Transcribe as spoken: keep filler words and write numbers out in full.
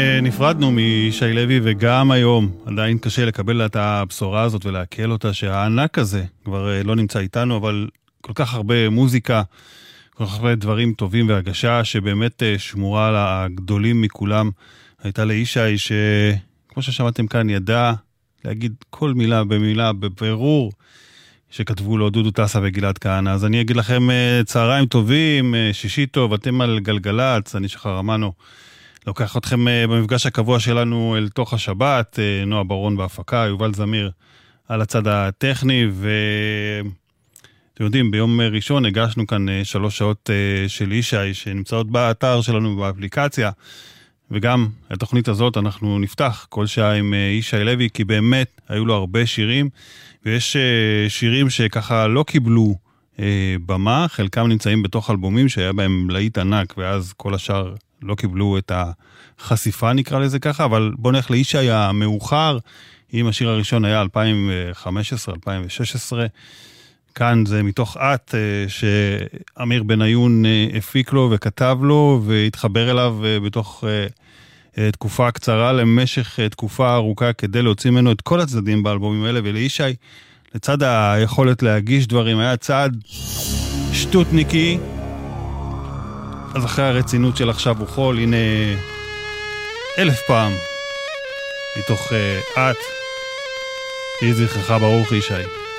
נפרדנו מישי לוי, וגם היום עדיין קשה לקבל את הבשורה הזאת ולהקל אותה שהענק הזה כבר לא נמצא איתנו, אבל כל כך הרבה מוזיקה, כל כך הרבה דברים טובים והרגשה שבאמת שמורה לגדולים מכולם הייתה לישי, שכמו ששמעתם כאן ידע להגיד כל מילה במילה בבירור שכתבו לו דודו טסה וגלעד כהנא. אז אני אגיד לכם צהריים טובים, שישי טוב, אתם על גלגלץ, אני שחר רמנו לוקח אתכם במפגש הקבוע שלנו אל תוך השבת, נועה ברון בהפקה, יובל זמיר על הצד הטכני, ואתם יודעים, ביום ראשון הגשנו כאן שלוש שעות של ישי שנמצאות באתר שלנו באפליקציה, וגם התוכנית הזאת אנחנו נפתח כל שעה עם ישי לוי, כי באמת היו לו הרבה שירים, ויש שירים שככה לא קיבלו במה, חלקם נמצאים בתוך אלבומים שהיה בהם להיט ענק, ואז כל השאר לא קיבלו את החשיפה, נקרא לזה ככה, אבל בוא נלך לישי המאוחר, אם השיר הראשון היה אלפיים וחמש עשרה אלפיים ושש עשרה, כאן זה מתוך את, שאמיר בניון הפיק לו וכתב לו, והתחבר אליו בתוך תקופה קצרה, למשך תקופה ארוכה, כדי להוציא ממנו את כל הצדדים באלבומים האלה, ולישי, לצד היכולת להגיש דברים, היה צעד שטוטניקי, אז אחרי הרצינות של עכשיו וחול, הנה אלף פעם, מתוך uh, את, תהי זכרך ברוך ישי.